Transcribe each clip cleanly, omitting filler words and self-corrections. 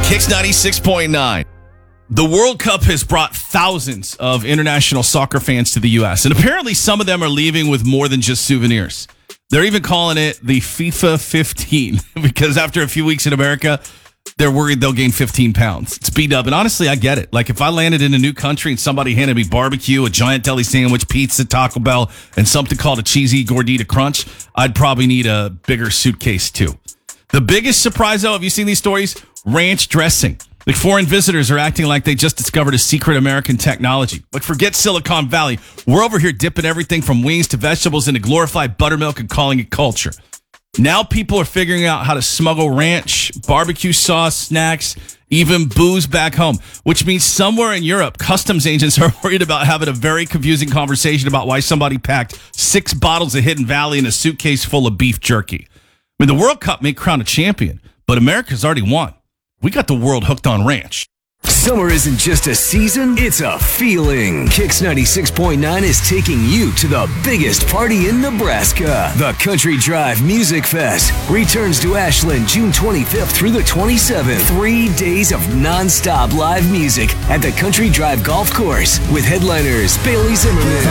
Kicks 96.9. The World Cup has brought thousands of international soccer fans to the U.S., and apparently some of them are leaving with more than just souvenirs. They're even calling it the FIFA 15 because after a few weeks in America, they're worried they'll gain 15 pounds. It's B-dub, and honestly, I get it. Like, if I landed in a new country and somebody handed me barbecue, a giant deli sandwich, pizza, Taco Bell, and something called a cheesy gordita crunch, I'd probably need a bigger suitcase, too. The biggest surprise, though, have you seen these stories? Ranch dressing. Like, foreign visitors are acting like they just discovered a secret American technology. Like, forget Silicon Valley. We're over here dipping everything from wings to vegetables into glorified buttermilk and calling it culture. Now people are figuring out how to smuggle ranch, barbecue sauce, snacks, even booze back home, which means somewhere in Europe, customs agents are worried about having a very confusing conversation about why somebody packed 6 bottles of Hidden Valley in a suitcase full of beef jerky. I mean, the World Cup may crown a champion, but America's already won. We got the world hooked on ranch. Summer isn't just a season, it's a feeling. Kicks 96.9 is taking you to the biggest party in Nebraska. The Country Drive Music Fest returns to Ashland June 25th through the 27th. 3 days of non-stop live music at the Country Drive Golf Course with headliners Bailey Zimmerman,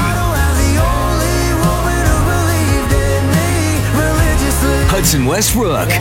Hudson Westbrook,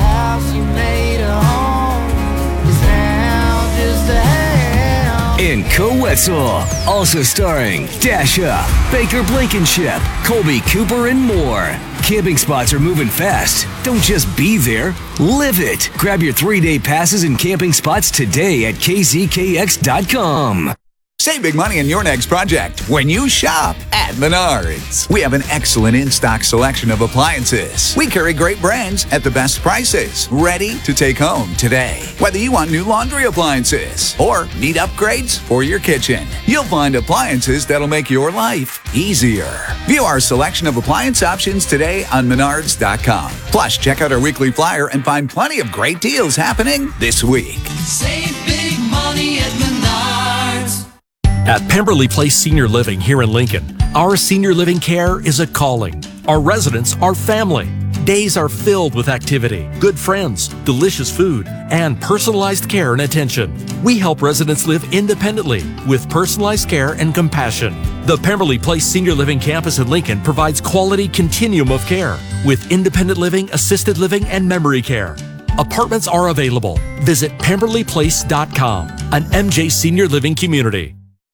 and Co Wetzel. Also starring Dasha, Baker Blankenship, Colby Cooper, and more. Camping spots are moving fast. Don't just be there, live it. Grab your 3-day passes and camping spots today at kzkx.com. Save big money on your next project when you shop at Menards. We have an excellent in-stock selection of appliances. We carry great brands at the best prices, ready to take home today. Whether you want new laundry appliances or need upgrades for your kitchen, you'll find appliances that'll make your life easier. View our selection of appliance options today on Menards.com. Plus, check out our weekly flyer and find plenty of great deals happening this week. Save big money at Menards. At Pemberley Place Senior Living here in Lincoln, our senior living care is a calling. Our residents are family. Days are filled with activity, good friends, delicious food, and personalized care and attention. We help residents live independently with personalized care and compassion. The Pemberley Place Senior Living Campus in Lincoln provides quality continuum of care with independent living, assisted living, and memory care. Apartments are available. Visit PemberleyPlace.com, an MJ Senior Living community.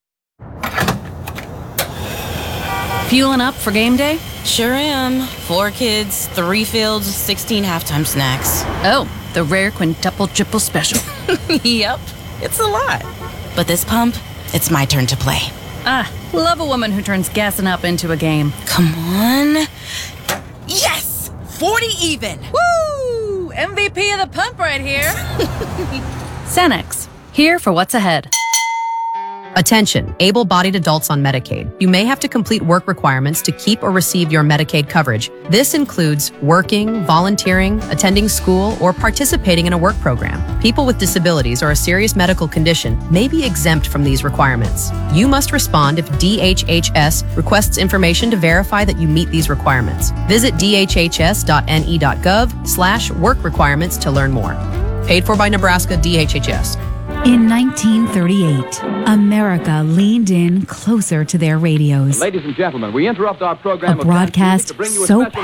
Fueling up for game day? Sure am. 4 kids, 3 fields, 16 halftime snacks. Oh, the rare quintuple triple special. Yep, it's a lot. But this pump, it's my turn to play. Love a woman who turns gassing up into a game. Come on. Yes! 40 even. Woo! MVP of the pump right here. Cenex, here for what's ahead. Attention, able-bodied adults on Medicaid. You may have to complete work requirements to keep or receive your Medicaid coverage. This includes working, volunteering, attending school, or participating in a work program. People with disabilities or a serious medical condition may be exempt from these requirements. You must respond if DHHS requests information to verify that you meet these requirements. Visit dhhs.ne.gov/work requirements to learn more. Paid for by Nebraska DHHS. In 1938, America leaned in closer to their radios. Ladies and gentlemen, we interrupt our program. A broadcast so